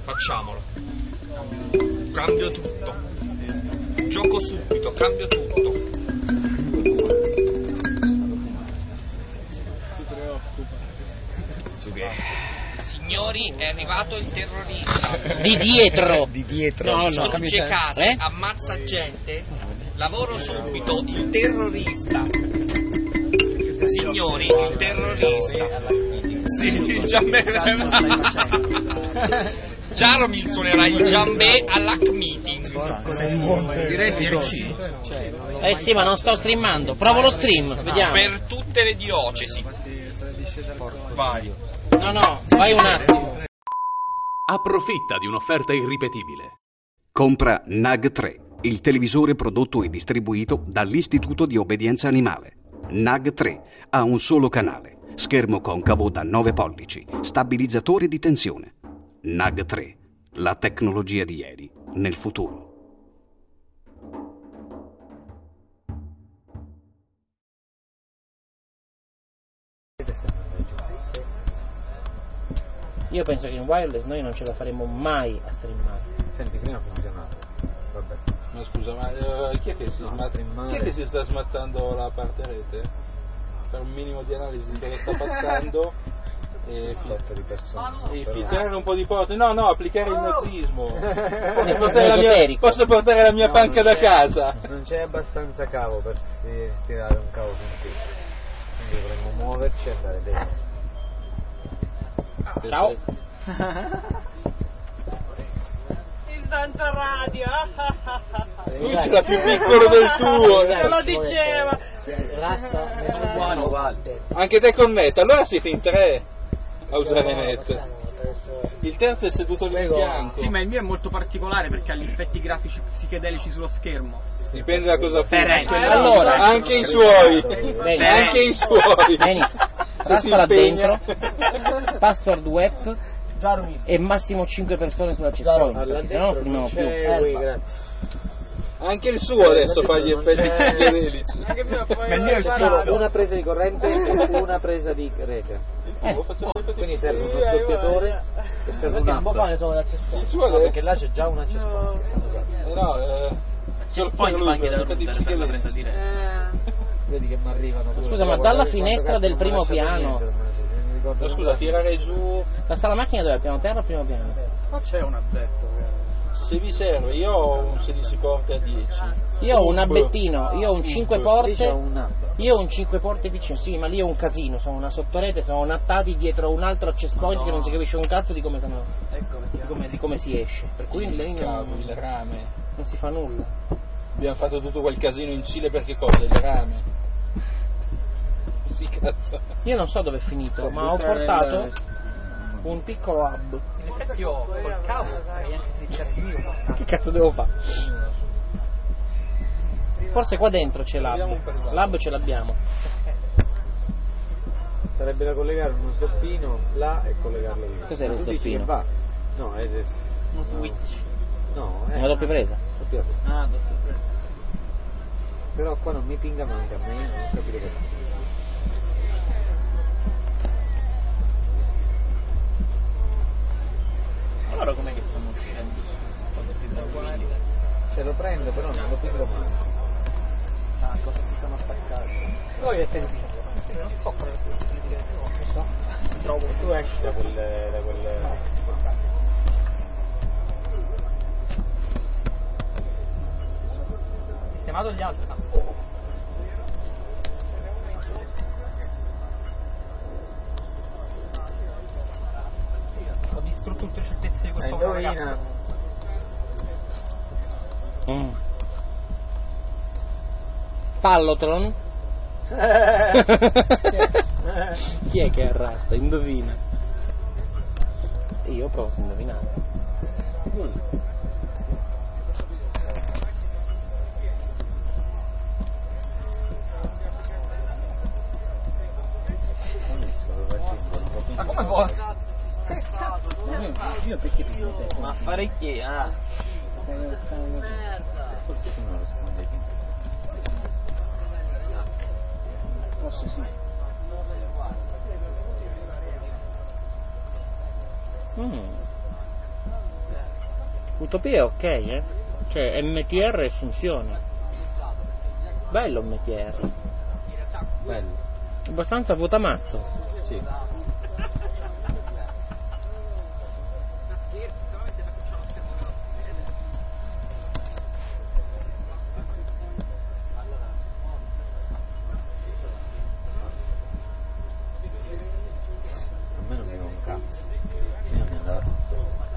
Facciamolo. Cambio tutto. Gioco subito, cambio tutto. Si preoccupa. Signori, è arrivato il terrorista. Di dietro. Di dietro. No, Distrugge case, ammazza gente. Lavoro subito, il terrorista. Signori, il terrorista. Sì, Giambè. Jaromil suonerà il Giambè all'hack meeting. Direi PRC. Sì, ma non sto streamando. Provo lo stream, vediamo. Per tutte le diocesi. Vai. No, vai un attimo. Approfitta di un'offerta irripetibile. Compra NAG 3, il televisore prodotto e distribuito dall'Istituto di Obbedienza Animale. NAG 3 ha un solo canale, schermo concavo da 9 pollici, stabilizzatore di tensione. NAG 3, la tecnologia di ieri, nel futuro. Io penso che in wireless noi non ce la faremo mai a streamare. Senti, prima funzionava. Vabbè. Ma scusa, ma chi è che si sta smazzando la parte rete? Per un minimo di analisi di cosa sta passando e filtrare un po' di porte. No, applicare il nazismo. Posso portare la mia panca da casa. Non c'è abbastanza cavo per stirare un cavo fin qui. Quindi dovremmo muoverci e andare dentro. Ciao. Istanza radio. Lui ce l'ha più piccolo del tuo. Te lo diceva. Anche te con net, allora siete in 3 a usare net. Il terzo è seduto lì in fianco. Sì, ma il mio è molto particolare perché ha gli effetti grafici psichedelici sullo schermo. Dipende da cosa fai. Allora, anche i suoi. Bene. Anche i suoi. Benissimo. Basta là dentro. Password web e massimo 5 persone sulla checkpoint, perché sennò non firmiamo più. Grazie. Anche il suo adesso fa gli effetti psichedelici. Ma il mio è solo una presa di corrente e una presa di rete. Quindi serve uno sdoppiatore e serve un app. Il suo adesso. Perché là c'è già una checkpoint. Checkpoint anche da presa di rete. Vedi che mi arrivano. Scusa, ma dalla finestra del primo piano. No, scusa, tirare giù. La sta la macchina dove? Piano terra o primo piano? Ma c'è un addetto. Se vi serve, io ho un 16 porte a 10. Io ho un abbettino, io ho un 5 porte. Io ho un 5 porte vicino, sì, ma lì è un casino, sono una sottorete, sono nattati dietro un altro checkpoint che non si capisce un cazzo di come sono. Di come si esce. Per cui lì il rame. Non si fa nulla. Abbiamo fatto tutto quel casino in Cile per che cosa? Il rame. Sì, cazzo. Io non so dove è finito, ma ho portato un piccolo hub. In effetti io col caos potrei anche cliccare io. Che cazzo devo fare? Forse qua dentro c'è l'hub. L'hub ce l'abbiamo. Sarebbe da collegare uno sdoppino là e collegarlo lì. Cos'è lo sdoppino? No, è uno switch. No, è una doppia presa. Doppia presa. Ah, doppia presa. Però qua non mi pinga manca a me, non ho capito perché. Allora com'è che stanno uscendo? Ce lo prendo però non lo pingo mai. Ah, cosa si sono attaccati? Poi attenti. Non so qual è la soluzione. Non so. Trovo. Tu esci da quel... Sistemato gli alza. Ho distrutto tutte le certezze di questo ragazzo. Pallotron? Chi è che arrasta? Indovina. Io provo a indovinare. Ma come vuoi? Io perché piglio te? Ma fare chi? Ah. Forse tu non rispondi più. Forse sì. Utopia è ok, Cioè MTR è funzione. Bello MTR. Bello. Abbastanza votamazzo. Sì. A me non mi va un cazzo. Io mi andava tutto.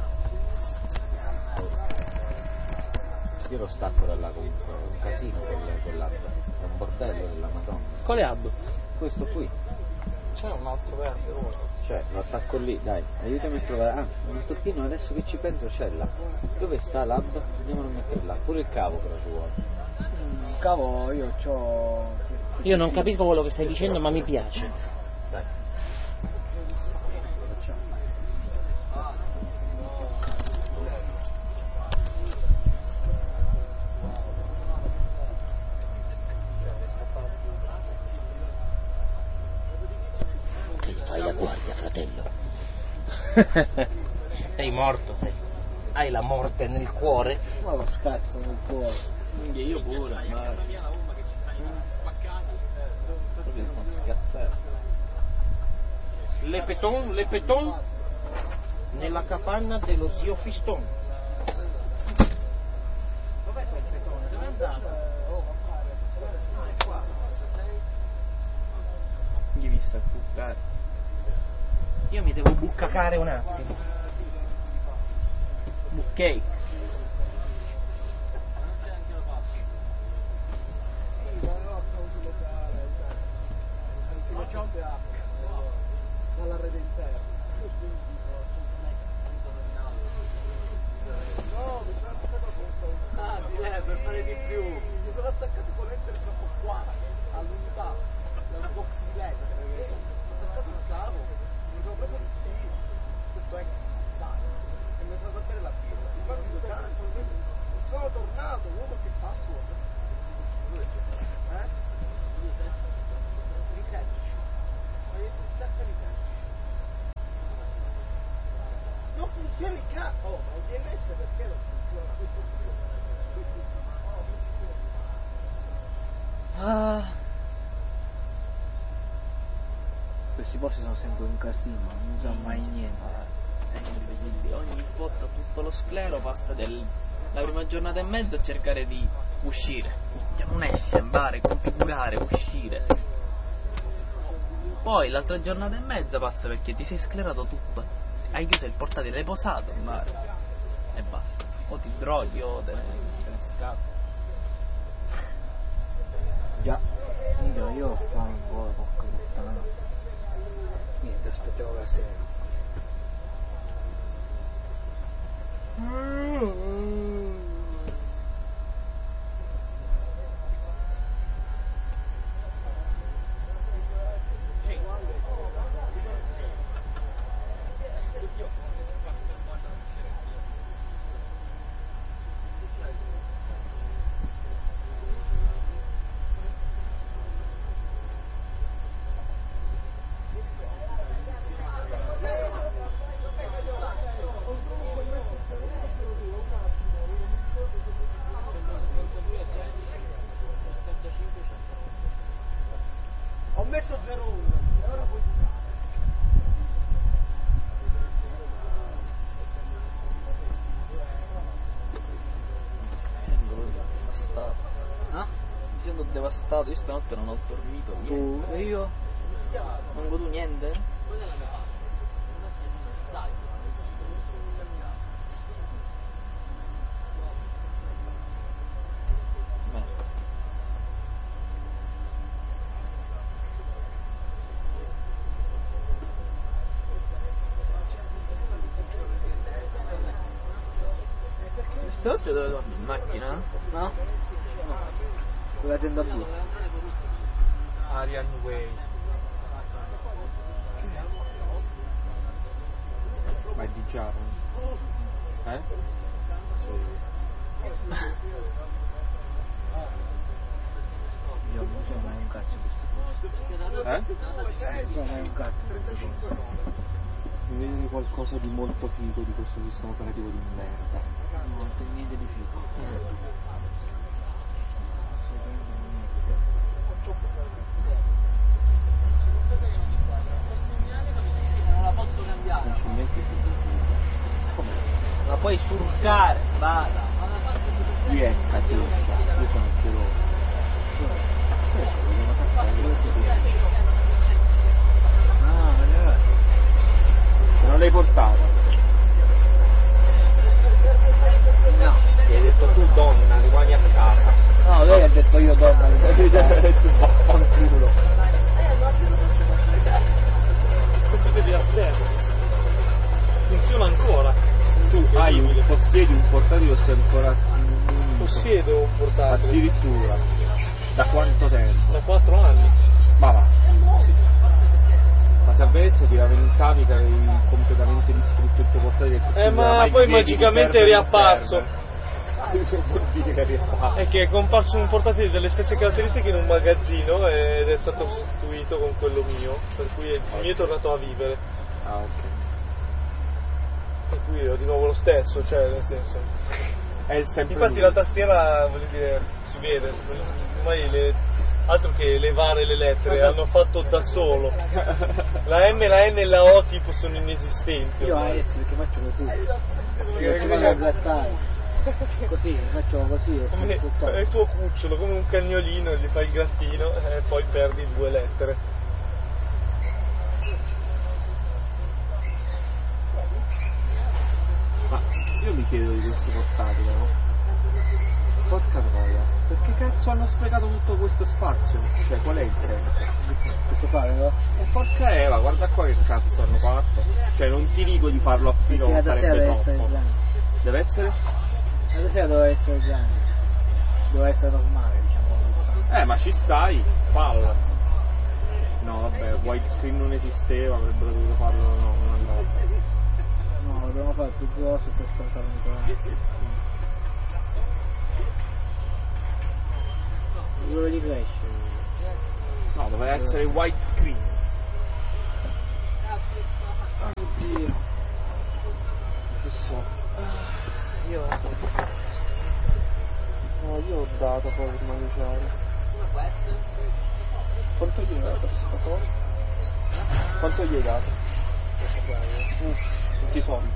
Io lo stacco da là comunque, è un casino quell'hub, è un bordello della Madonna. Quale hub? Questo qui. C'è un altro verde ora. Cioè, lo attacco lì, dai, aiutami a trovare. Ah, un tocchino, adesso che ci penso c'è là. Dove sta l'hub? Andiamolo a mettere là, pure il cavo però ci vuole. Cavo, io c'ho... Io non capisco quello che stai dicendo, ma mi piace. Dai. Fai la guardia, fratello. Sei morto, sei. Hai la morte nel cuore. Ma lo scazzo nel cuore. Io pure, ma... Proprio uno scazzare. Le peton, nella capanna dello zio Fiston. Dov'è quel petone? Dove è andato? Gli vista a bucare. Io mi devo buccacare un attimo. Buccake. Dalla rete interna. No, mi sono attaccato per fare di più. Mi sono attaccato con il troppo qua, all'unità, del box di lei, perché ho attaccato il cavo, mi sono preso il T, tutto dai, e mi sono fatto la birra. Mi fanno due canti, sono tornato, uomo che password. Risettici. Ma io si stacca risettici. Non funziona il cazzo! Oh, ma il DNS perché non funziona? Questi posti sono sempre un casino, non sa mai niente. È incredibile, ogni volta tutto lo sclero passa la prima giornata e mezza a cercare di uscire. Cioè non esce, andare, configurare, uscire. Poi l'altra giornata e mezza passa perché ti sei sclerato tutto. Hai chiuso il portatile, l'hai posato, andare. E basta. O ti droghi o te ne scappi. Già, io ho fame un po', porca puttana. Niente, aspettiamo la sera. Ho messo 0-1 e ora puoi Mi sento devastato, io stanotte non ho dormito. Tu e io? Non godo niente? Stanotte dove dormi? In macchina? No? Con la tenda blu. Arian Way. Ma è di Giaro? Eh? Sì. Io non so mai un cazzo di queste cose. Non so mai un cazzo di queste cose. Mi vedi qualcosa di molto figo di questo sistema operativo di merda. No, niente di figo. Non la posso cambiare. Non c'è niente di figo. Come? La puoi surcare, vada. Lui è catessa, io sono geloso. Ah, ragazzi. Non l'hai portata? No. Gli hai detto tu donna, rimani a casa. No, lei ha detto io donna. Tu vaffanculo. Computer di asterno. Funziona ancora. Tu possiedi un portatile o sei ancora... Possiedo un portatile. Addirittura. Da quanto tempo? Da 4 anni. Ma va. Ma se a Venezia ti lamentavi che avevi completamente distrutto il tuo portatile. Ma poi magicamente è riapparso. Vuol dire che è riapparso. È che è comparso un portatile delle stesse caratteristiche in un magazzino ed è stato sostituito con quello mio, per cui il mio è tornato a vivere. Ah, ok. Per cui ho di nuovo lo stesso, cioè nel senso. È sempre Infatti lui. la tastiera, voglio dire, si vede, ormai altro che levare le lettere, hanno fatto da solo. La M, la N e la O tipo sono inesistenti. Io ormai. adesso perché faccio così. Io faccio la zattare. Così, faccio così e Come è il tuo cucciolo, come un cagnolino, gli fai il grattino e poi perdi 2 lettere. Ma io mi chiedo di questi portatili, no? Porca troia, perché cazzo hanno sprecato tutto questo spazio? Cioè, qual è il senso? Posso fare, no? Porca Eva, guarda qua che cazzo hanno fatto. Cioè, non ti dico di farlo a filo, Perché la sarebbe tastiera deve troppo. essere grande. Deve essere? La tastiera doveva essere grande. Doveva essere normale, diciamo. Ma ci stai, palla. No, vabbè, widescreen non esisteva, avrebbero dovuto farlo, no, non andava. No, lo dobbiamo fare più grosso per scontarlo un po'. Dove li cresce? No, doveva essere widescreen. Oddio. Che so. Io No, io ho dato poi per mangiare. Quanto gli hai dato sta cosa? Quanto gli hai dato? Tutti i soldi.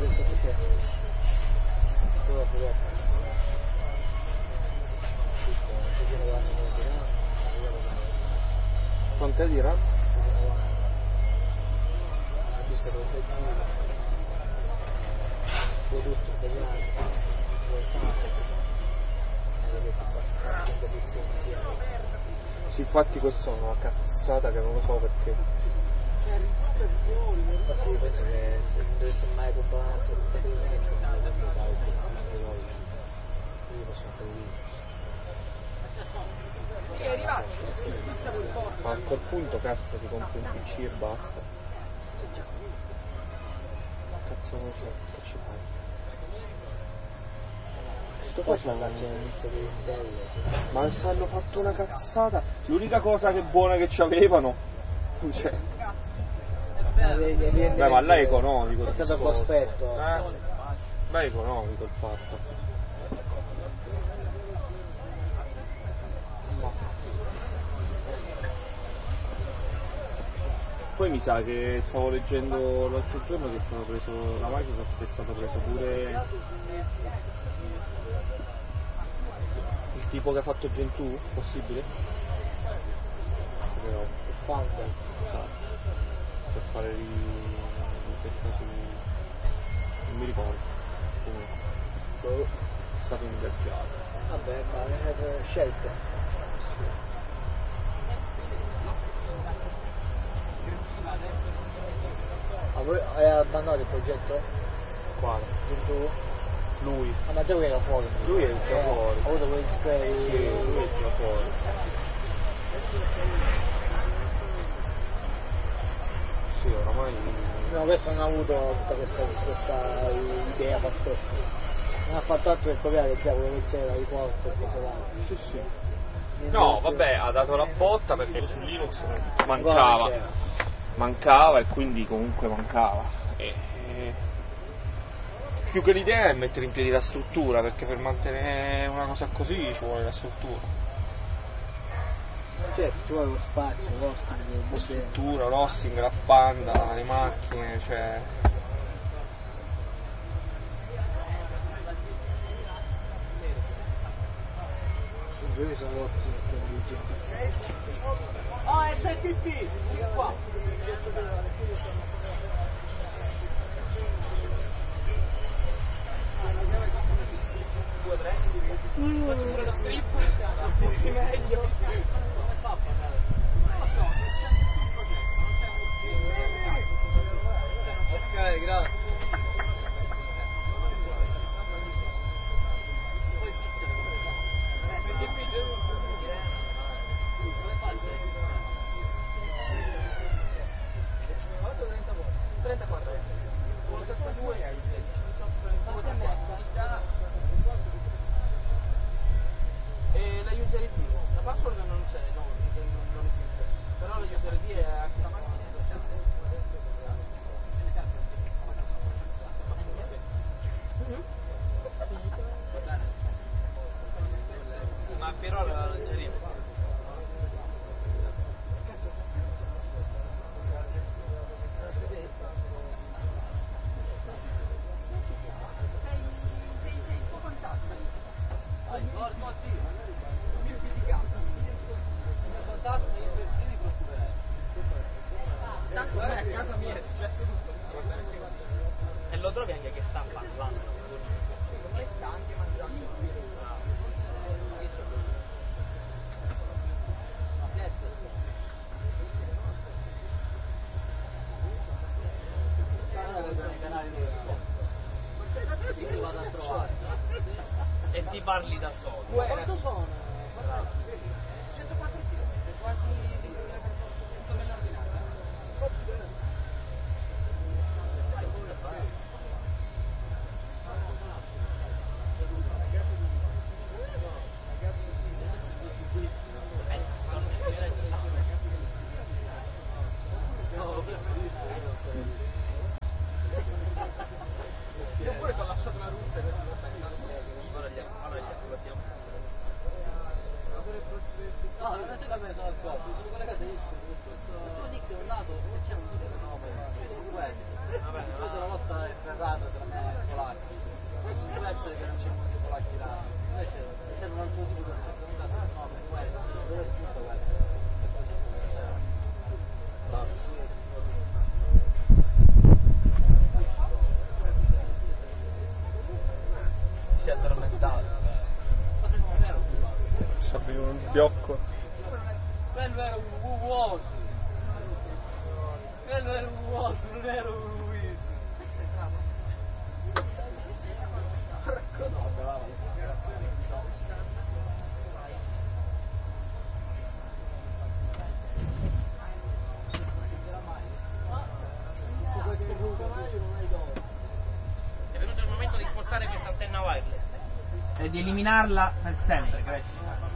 Quant'è di RAM? Sì, infatti questa è una cazzata che non lo so perché. infatti penso che se non dovesse mai comprare un altro portatile non lo comprare io posso stare lì. Ma a quel punto cazzo ti compri un PC e basta. Cazzo non so, che ci fai? Sto qua c'è l'inizio di Intel. Ma ci hanno fatto una cazzata. L'unica cosa che buona che c'avevano. Cioè. Beh, ma là è economico. È stato cospetto. Beh, è economico il fatto. Poi mi sa che stavo leggendo l'altro giorno che è stato preso la Microsoft, è stato preso pure il tipo che ha fatto Gentoo, possibile? Però il founder, per fare ricerca su... non mi ricordo, comunque è stato ingaggiato. Vabbè, ma è scelta. Ma voi hai abbandonato il progetto? Quale? Tu? Lui. Ah, ma già lui era fuori. Lui è già fuori. Ho avuto quel spray. Sì, lui è già fuori. Sì, oramai... No, questo non ha avuto tutta questa idea pazzesca. Non ha fatto altro che copiare già quello che c'era, i port e cose varie. Sì, sì. No, vabbè, ha dato la botta perché su Linux mancava e quindi comunque mancava. più che l'idea è mettere in piedi la struttura, perché per mantenere una cosa così ci vuole la struttura. Certo, ci vuole lo spazio, l'hosting, la struttura, l'hosting, la banda, le macchine, cioè. Io sono l'hosting Oh, è ZTP! Qua! Faccio pure lo strip? Sì, meglio! Ok, grazie. E la user ID, la password non c'è, no, non esiste, però la user ID è anche la macchina. Sì, ma però non c'è niente. Tanto a casa mia è successo tutto. E lo trovi anche che sta parlando. Secondo me sta anche mangiando. Vado a trovare e ti parli da solo. Quanto sono? 104 km, quasi tutto nell'ordinaria. Io pure ho lasciato la rotta e adesso no, non c'è da me, sono d'accordo, sono quelle case di così che un lato se c'è un video no, vabbè, una volta è ferrata tra me e polacchi, può essere che non c'è molti polacchi là, invece c'è un altro tipo di organizzazione, no, per questo, dove è scritto questo? Si è addormentato. Sapevo un biocco. Quello era un uoso. Quello era un uoso, non era un Luis. È venuto il momento di spostare questa antenna wireless e di eliminarla per sempre, cresci.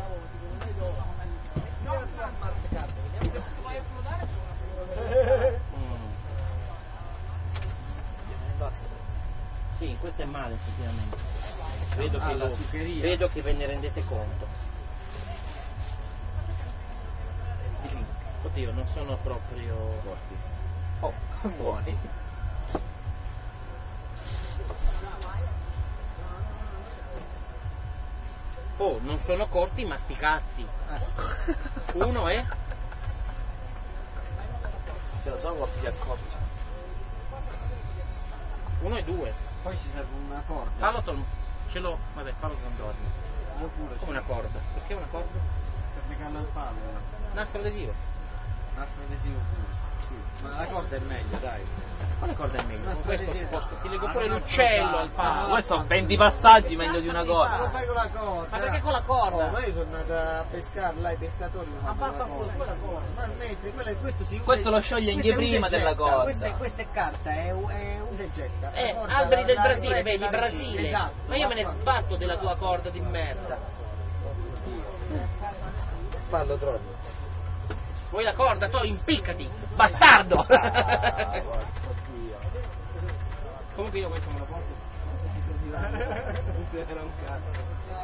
Sì, questo è male effettivamente. Vedo che ve ne rendete conto. Oddio, non sono proprio corti. Oh, buoni. Oh, non sono corti ma sti cazzi. Uno è? Se lo sono corti accorti. Uno e due. Poi ci serve una corda. Fallo ce l'ho, vabbè, fallo che non dormi. Io pure. Come una corda? Perché una corda? Per legarla al palo. Nastro adesivo. Nastro adesivo pure. Sì. Ma la corda è meglio, dai. Quale corda è meglio? Con questo posto ti leggo pure l'uccello al palo. Questo sono 20 passaggi meglio di una corda. Ma lo fai con la corda. Ma perché con la corda? Ma io sono andato a pescare là, i pescatori non hanno la corda. Ma smetti, questo si usa. Questo lo scioglie anche prima della corda. Questa è carta, è usa e getta. Alberi del Brasile, vedi, Brasile. Esatto. Ma io me ne sbatto della tua corda di merda. Fallo troppo. Vuoi la corda? Tu impiccati, bastardo! Comunque io questo me lo porto. Era un cazzo.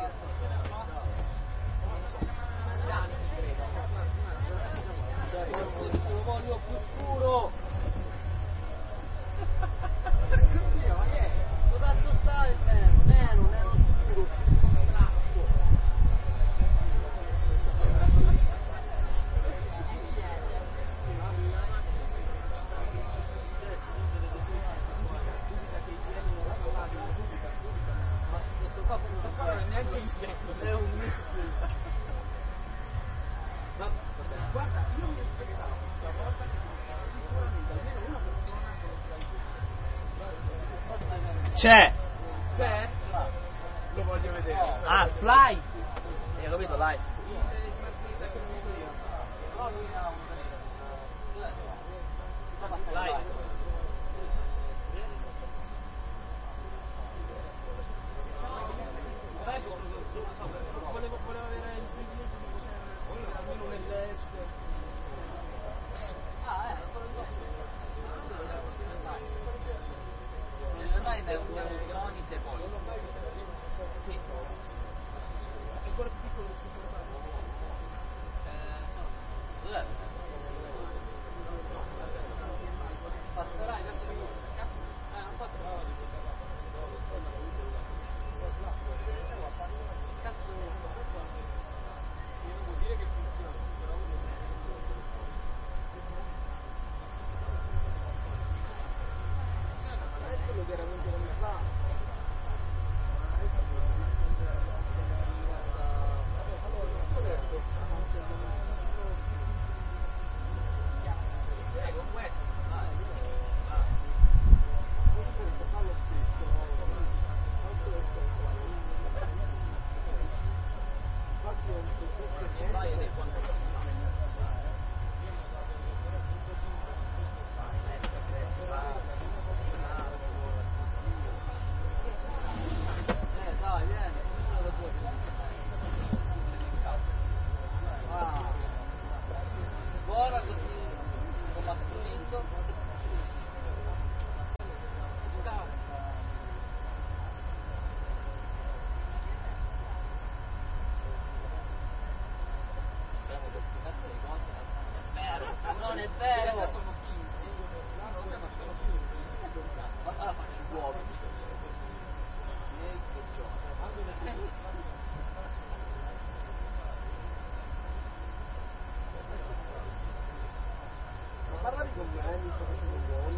Lo voglio più scuro. Ma che è? Dove sta il nero scuro, contrasto. Neanche il secco, è un mix. Ma guarda, io mi aspettavo stavolta che sicuramente almeno una persona C'è! c'è? Lo voglio vedere. Ah, Fly! Lo vedo live. Live. Volevo avere il privilegio di poter almeno nell'S. Online è un Sony se vuoi. Sì. È quello più piccolo che si può fare. Dov'è? Passerai verso di voi. Non passerò. Cazzo, io non vuol dire che funziona, però è quello chiaramente non mi fa. Con questo. Dai, vieni, buona così, come ha scritto. Non è vero! Sono 15. Ma faccio uomini. Ma parlavi con me, mi sto facendo un gol.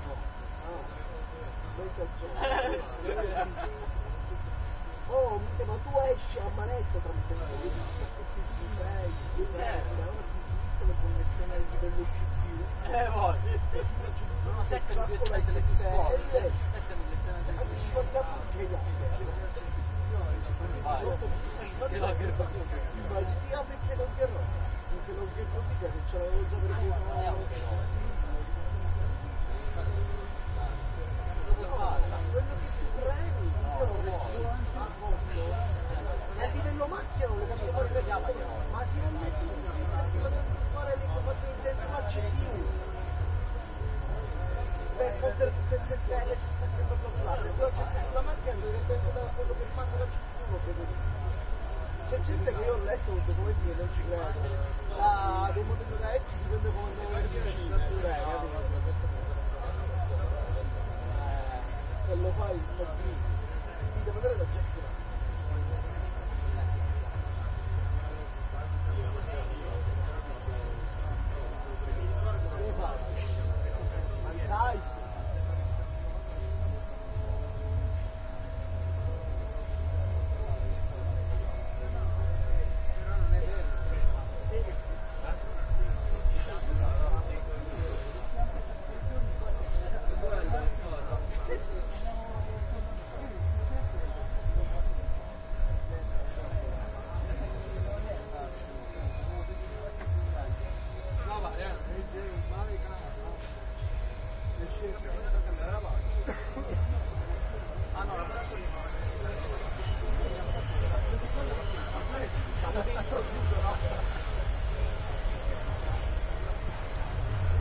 No. Oh, ma tu esci a manetta tra me e io le connessioni dello CPU. Voi. Sono 7 milioni delle scuole. 7 milioni delle scuole. Ma io perché non chiaro? Perché non chiaro così che se ce l'avevo già perché quello che tu premi, io non lo a livello macchina non lo capisco, ma si non metti fare le informazioni dentro la CPU per poter SSL la macchina dipende da quello che fa con la CPU. C'è gente che io ho letto un documento che non ci credo, dei modelli da Edge dipende come se lo fai sto qui si deve vedere la gente.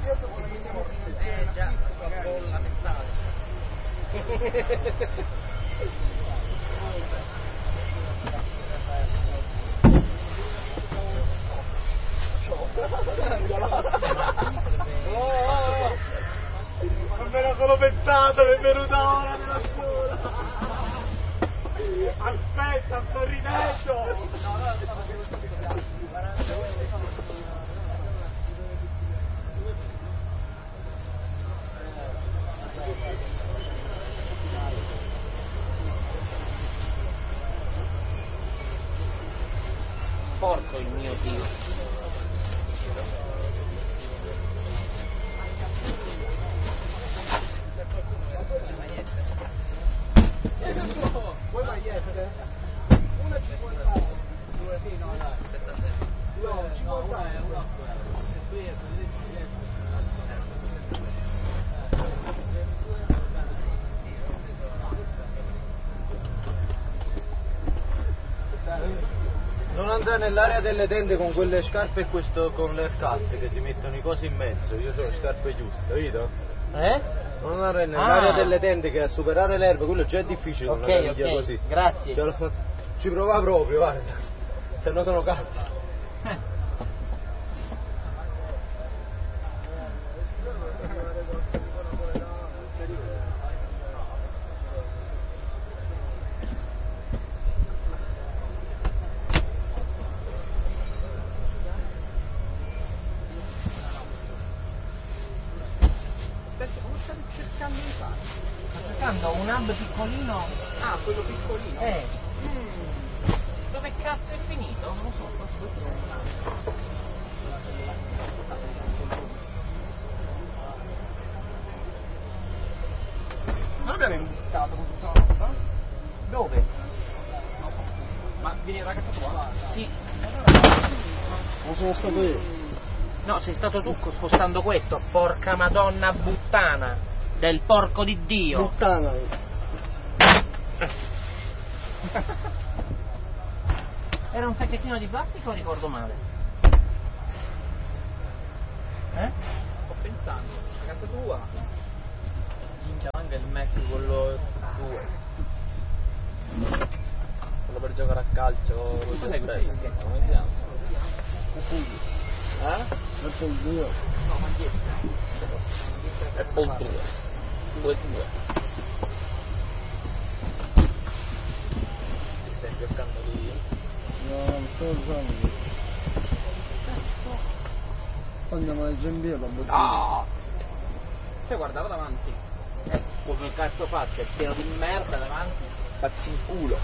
Già, la messaggio. Non me l'ho solo pensato, mi è venuta ora nella scuola. Aspetta, sto ridendo. Porco il mio Dio. Vuoi magliette? Una 50. Due sì, no, dai. No, 50. Non andare nell'area delle tende con quelle scarpe e questo con le calze che si mettono i cosi in mezzo. Io ho le scarpe giuste, capito? Non andare nell'area delle tende che a superare l'erba, quello già è difficile con una caviglia così. Grazie. Ci prova proprio, guarda. Se no sono cazzi. Cercando un hub piccolino. Ah, quello piccolino? Dove cazzo è finito? Non lo so, Non abbiamo imbiscato con tutta la roba? Dove? Ma vieni da casa tua? Sì. Non sono stato io. No, sei stato tu spostando questo, porca madonna buttana del porco di Dio. Puttana. Era un sacchettino di plastica o ricordo male? Sto pensando, a casa tua Gingia manca il Mac quello tuo. Quello per giocare a calcio. Cos'è questo? Come si chiama? Apple 2. No, maglietta. Apple 2. 2. Ti stai giocando lì? No, non sto usando. Andiamo a Gembia la bottiglia. Ah! Cioè guardava davanti. Come cazzo faccio? È pieno di merda davanti. Pazzi in culo.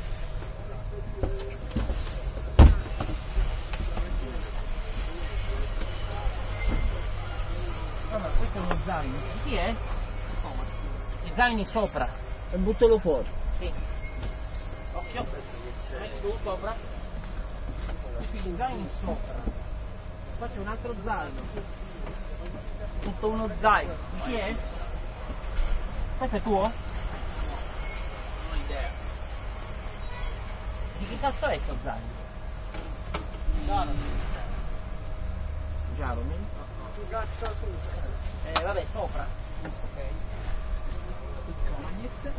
No, ma questo è uno zaino. Chi è? I zaini sopra. E buttalo fuori. Sì. Occhio. Metti tu sopra. I zaini sopra. Qua c'è un altro zaino. Tutto uno zaino. Di chi è? Questo è tuo? Non ho idea. Di chi cazzo è sto zaino? Jaromir? Vabbè, sopra. Ok. Magliette.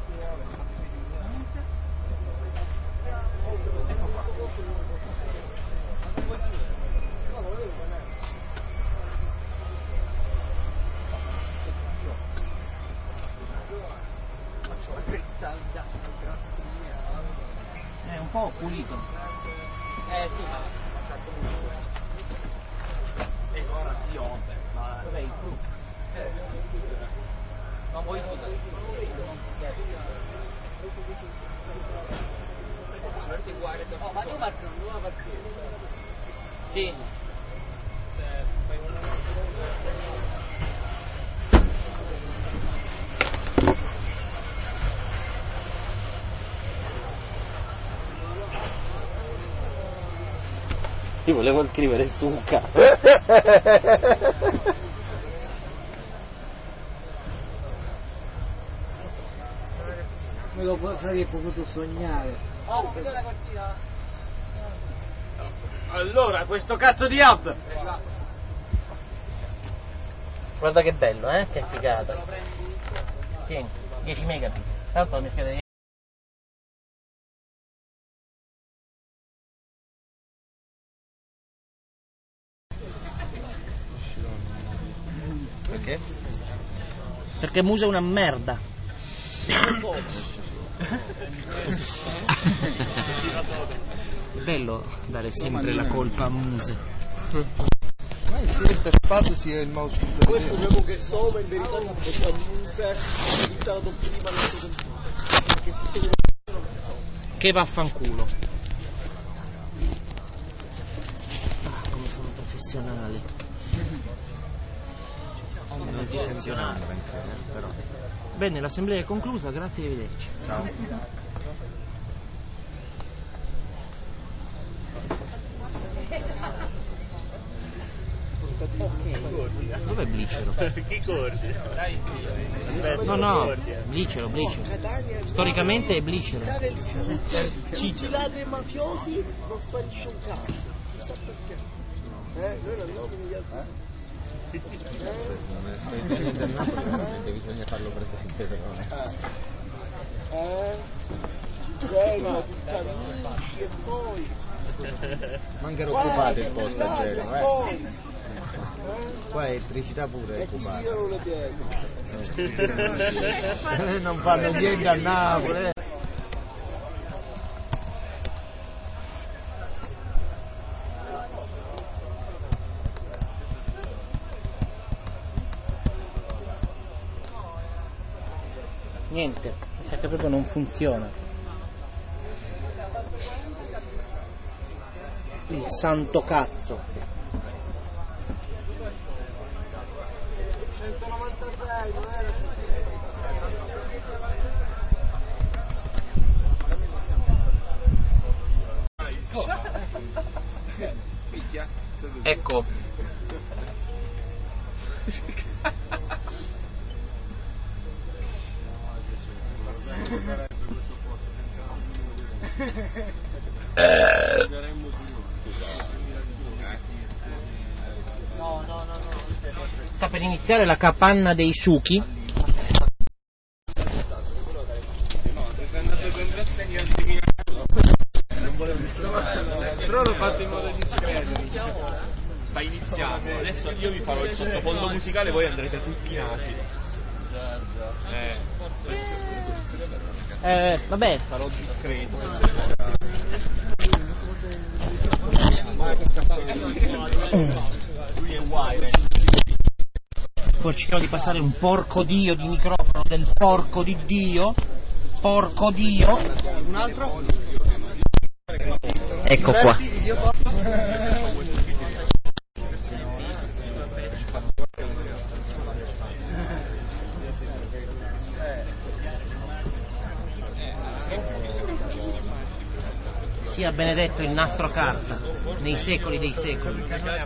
Ecco qua. Faccio la cristallina. È un po' pulito. Sì, ma c'è comunque. E ora io vabbè. Dov'è il cru? Ma vuoi tu? Oh, ma io faccio una nuova partita. Sì. Io volevo scrivere succa. Me lo sarei potuto sognare. Oh, vedo la cortina. Allora, questo cazzo di app! Guarda che bello, che figata. Tieni, 10 megabit. Tanto mi schiede Perché Muse è una merda. È bello dare sempre la colpa a Muse. Siete spazio sia il mouse che poi scopriamo che Soma in verità si appoggia a Muse è stato prima che vaffanculo. Ah, come sono professionale. non si sanzionando però. Bene, l'assemblea è conclusa, grazie e arrivederci. Ciao. Dov'è Blicero? Chi cordi? No, Blicero. Storicamente è Blicero. Ci ladri e mafiosi non sparisce un cazzo. Chissà perché. Noi non abbiamo come gli altri. Bisogna farlo presente però. Tutti amici e poi. Manca occupato il posto a Genova, Qua elettricità pure è occupata. Io non le piego. Non fanno niente a Napoli. Niente, mi sa che proprio non funziona. Il santo cazzo. 196, non era. Ecco. No. Sta per iniziare la capanna dei suchi. Però l'ho fatto in modo discreto. Sta iniziando. Adesso io vi farò il sottofondo musicale, voi andrete tutti nati. Vabbè. Sarò discreto. Lui è wire. Poi cerchiamo di passare un porco dio di microfono del porco di Dio. Porco dio. Un altro? Ecco qua. Sia benedetto il nastro carta nei secoli dei secoli.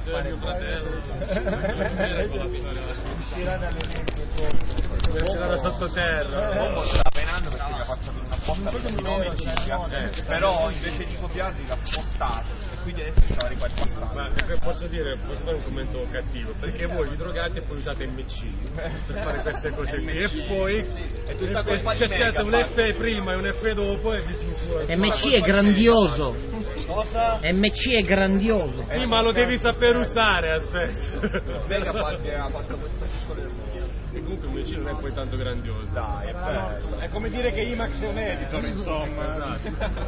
Uscirà da sottoterra. Penando perché mi ha passato una botta di nomi, però invece di copiarli l'ha spostato e quindi adesso ci va riqualificato. Ma posso fare un commento cattivo, perché voi vi drogate e poi usate MC per fare queste cose qui e poi è tutta colpa di schiacciate un F prima e un F dopo e vi si influenza. MC è grandioso. Cosa? MC è grandioso. Sì, ma lo devi saper usare, aspetta. Sega ha fatto questo piccolo. E comunque il MC non è poi tanto grandioso. Dai, è bello. È come dire che IMAX è un editor, insomma. Esatto.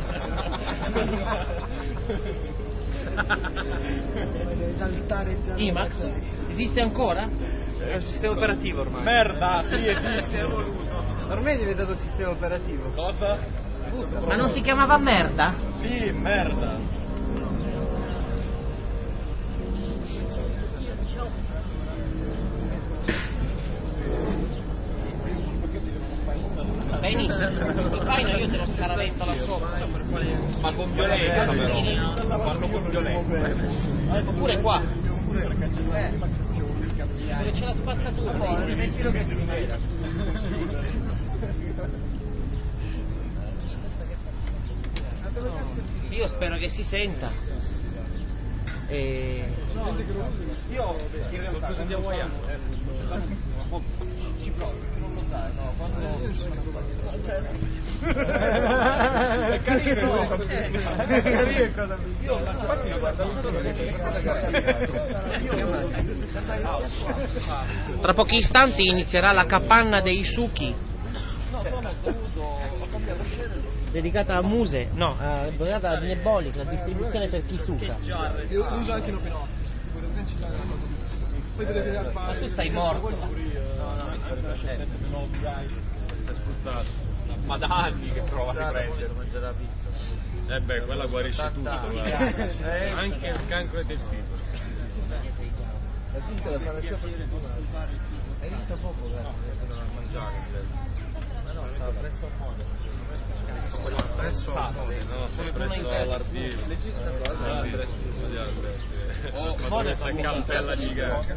IMAX? Esiste ancora? È un sistema operativo ormai. Merda, sì, esiste. Ormai è diventato il sistema operativo. Cosa? Ma non si chiamava merda? Sì, merda. Benissimo, il paino io te lo scaravento là sopra. Ma con violenza però. Fanno con violenza. Oppure qua. Dove c'è la spazzatura. Io spero che si senta. Io in realtà andiamo a ci provo, non lo sai, no, quando carino. Io infatti lo guardo solo Tra pochi istanti inizierà la capanna dei suki. Dedicata a Muse, no, dedicata a Nebolic, la distribuzione per chi suca. Io uso anche l'opinotto. Ma tu stai morto. Sei spruzzato. Ma da anni che prova a riprendere. Beh, quella guarisce tutto, guarda. Anche il cancro ai testicoli. La gente la fa lasciare per settimane. Hai visto poco, guarda, a mangiare. Ma no, stava presso al modo. Presso al modo, no, sono presso all'Ardis. Ma questa cappella gigante.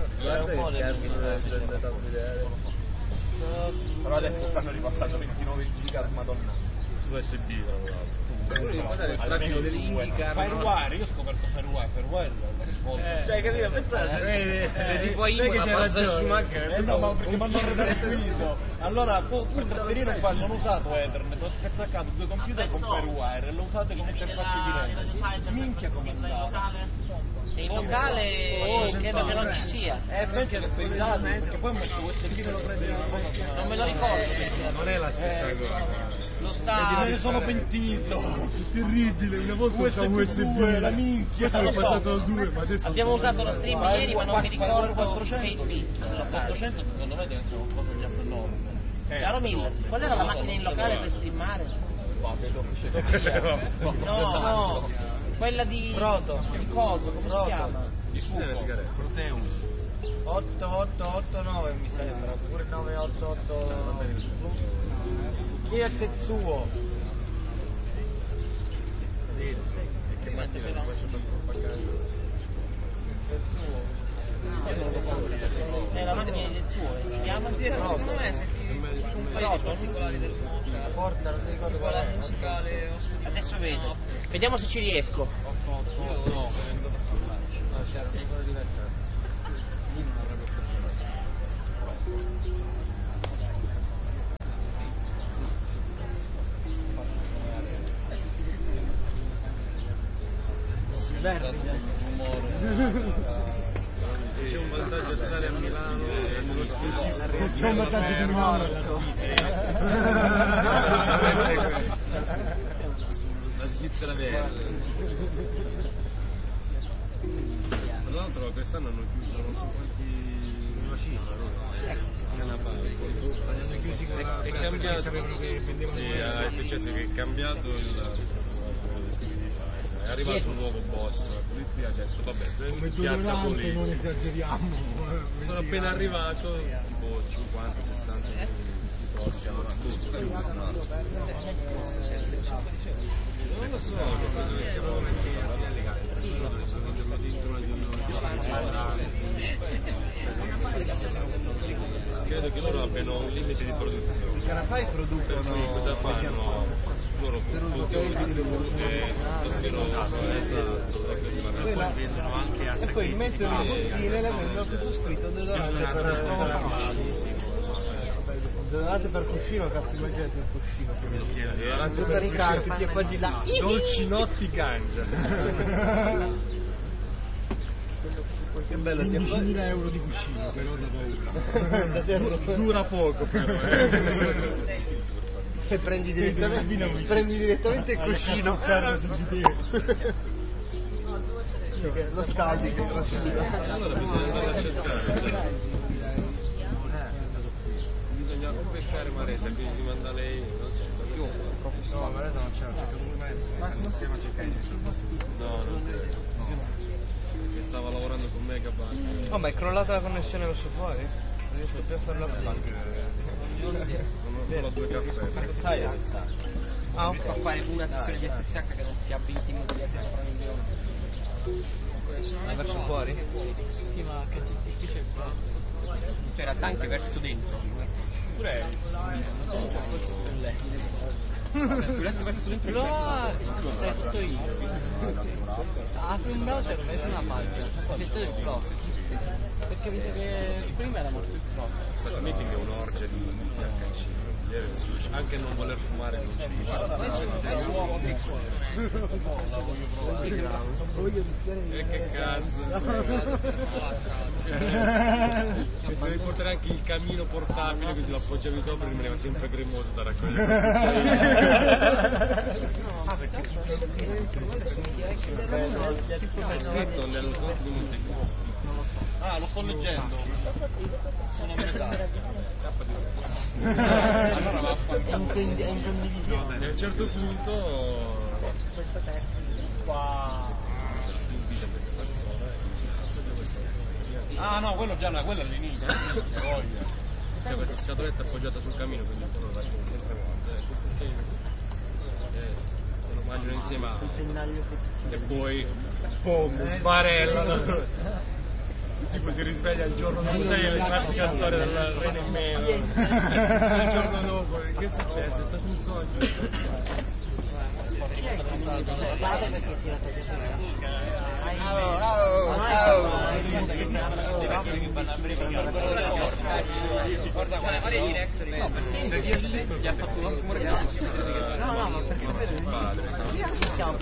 Però adesso stanno ripassando 29 giga Madonna. Su USB, tra l'altro. Almeno Firewire, io ho scoperto Firewire Cioè, capito, pensate, vedi poi che la c'è passa ragione. No, ma perché mi hanno redarguito. Allora, un trasferino qua non ho usato Ethernet, ho attaccato due computer con Firewire e l'ho usato come interfaccia diretta. Minchia come andava. E il locale credo che non ci sia. Penso che per i dati, perché poi ho messo USB lo prende non me lo ricordo perché non è la stessa cosa. Lo sta. Me ne sono pentito. Terribile, una volta usavo USB, la minchia. Sono passato al 2, ma adesso abbiamo usato lo stream ieri, ma non mi ricordo 400. 400 secondo me deve essere qualcosa di abnorme. Caro Miller, qual era la macchina in locale per streamare? No, quella di Proto. Di coso, come si chiama? di fuoco. Proteus. 8889 mi sembra, oppure 988. Chi è Tetsuo? È la macchina del suo, si chiama? Secondo me un paio di particolari del Porta, non mi ricordo qual è. musicale. Adesso vedo. Vediamo se ci riesco. No, c'era una cosa diversa. C'è un vantaggio stare a Milano e c'è un vantaggio di Milano la Svizzera verde. Tra l'altro quest'anno hanno chiuso non so quanti una cifra, è cambiato, sì, è successo che è cambiato è arrivato un nuovo boss, la polizia ha detto vabbè, piazza pulita. Non esageriamo. Sono appena arrivato, tipo 50-60 questi posti hanno tutto. Non lo so, credo che loro abbiano un limite di produzione. I Carafai producono. Per cui cosa fanno? Loro producono e poi mettono in bustine e le vendono tutto scritto deodorante per cuscino, cazzo, immaginate il cuscino per i carpi e poi là Dolcinotti Cangia. che bello, 15.000 euro di cuscino, però da paura. Dura poco però. E prendi direttamente il cuscino. Lo scaldi che allora bisogna andare a cercare. Bisogna beccare Maresa, quindi manda lei, non so, no, Maresa non c'è, c'è un mese. Ma non stiamo cercando nessuno. No, perché stava lavorando con Megabank. Oh, ma è crollata la connessione verso fuori? Non riesco più a farla più. Non ho solo 2 caffè. Ah, ok. A fare una sessione di SSH che non sia 20 minuti di sopra un milione. Ma verso fuori? Sì, ma che ti c'è qua? Cioè, in realtà anche verso dentro. Pure verso dentro. No, sei sotto io. Apri un browser, metti una pagina, sezione del blog. Perché vede che prima era molto più forte. Questo meeting è un'orgia di HC. Anche non voler fumare non ci dice. E che cazzo. Devi portare anche il camino portabile, così lo appoggiavi sopra e rimaneva sempre cremoso da raccogliere. È scritto nel documento. Ah, lo sto leggendo. Sono a metà. Allora vaffanculo. È in condivisione. E a un certo punto questa tecnica qua invita queste persone. Ah no, quello già quello all'inizio. C'è questa scatoletta appoggiata sul camino, quindi quello la tiene sempre vuota. Lo mangiano insieme a... E poi boom, sbarella. Tipo si risveglia il giorno dopo, sai la classica storia del re in meno. Il giorno dopo, che è successo? È stato un sogno. Guardate perché si era Guarda quale director gli ha fatto un rumore. No, ma perché siamo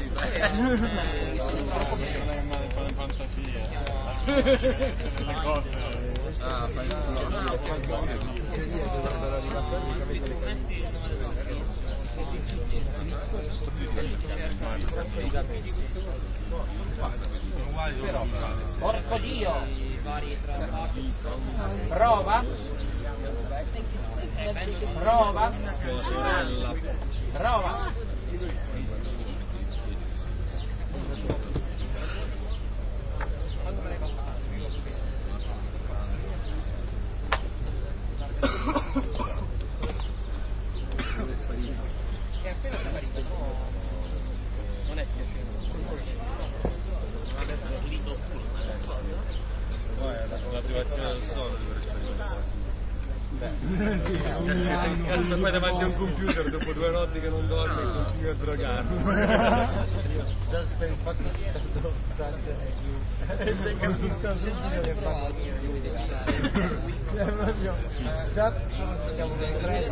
porco Dio. Prova. È appena sparito. Non è piacevole. La privazione del sonno deve sperimentare. Cazzo, poi davanti a un computer dopo 2 notti che non dormi e continui a drogarmi. Già per il fatto che sto salto e se capisco subito che fa. Già siamo